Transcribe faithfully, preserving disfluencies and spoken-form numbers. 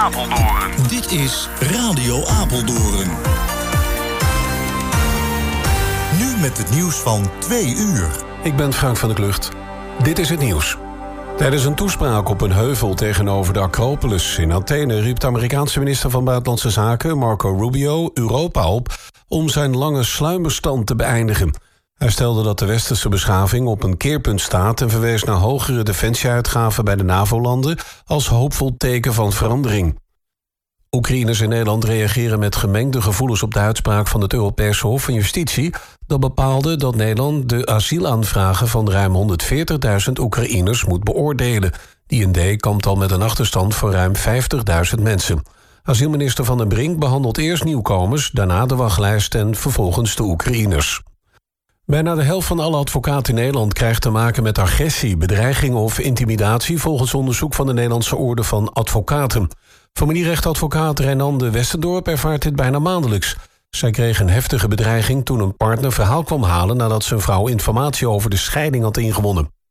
Apeldoorn. Dit is Radio Apeldoorn. Nu met het nieuws van twee uur. Ik ben Frank van der Klucht. Dit is het nieuws. Tijdens een toespraak op een heuvel tegenover de Acropolis in Athene riep de Amerikaanse minister van Buitenlandse Zaken, Marco Rubio, Europa op om zijn lange sluimerstand te beëindigen. Hij stelde dat de westerse beschaving op een keerpunt staat en verwees naar hogere defensieuitgaven bij de NAVO-landen als hoopvol teken van verandering. Oekraïners in Nederland reageren met gemengde gevoelens op de uitspraak van het Europese Hof van Justitie, dat bepaalde dat Nederland de asielaanvragen van ruim honderdveertigduizend Oekraïners moet beoordelen. D en D kampt al met een achterstand van ruim vijftigduizend mensen. Asielminister Van den Brink behandelt eerst nieuwkomers, daarna de wachtlijst en vervolgens de Oekraïners. Bijna de helft van alle advocaten in Nederland krijgt te maken met agressie, bedreiging of intimidatie volgens onderzoek van de Nederlandse Orde van Advocaten. Familierechtadvocaat Reinande Westendorp ervaart dit bijna maandelijks. Zij kreeg een heftige bedreiging toen een partner verhaal kwam halen nadat zijn vrouw informatie over de scheiding had ingewonnen.